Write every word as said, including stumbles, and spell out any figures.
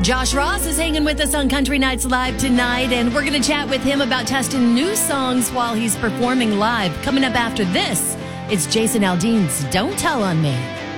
Josh Ross is hanging with us on Country Nights Live tonight, and we're going to chat with him about testing new songs while he's performing live. Coming up after this, it's Jason Aldean's Don't Tell on Me.